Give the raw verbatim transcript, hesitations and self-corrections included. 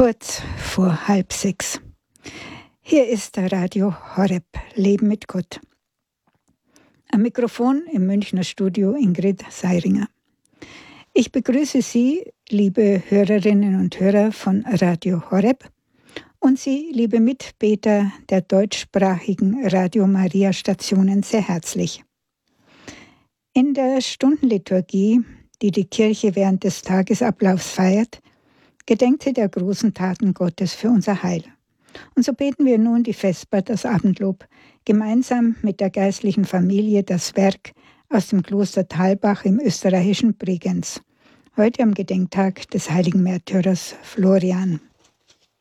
Kurz vor halb sechs. Hier ist der Radio Horeb, Leben mit Gott. Am Mikrofon im Münchner Studio Ingrid Seiringer. Ich begrüße Sie, liebe Hörerinnen und Hörer von Radio Horeb, und Sie, liebe Mitbeter der deutschsprachigen Radio Maria Stationen, sehr herzlich. In der Stundenliturgie, die die Kirche während des Tagesablaufs feiert, gedenkt sie der großen Taten Gottes für unser Heil. Und so beten wir nun die Vesper, das Abendlob, gemeinsam mit der geistlichen Familie das Werk aus dem Kloster Thalbach im österreichischen Bregenz. Heute am Gedenktag des heiligen Märtyrers Florian.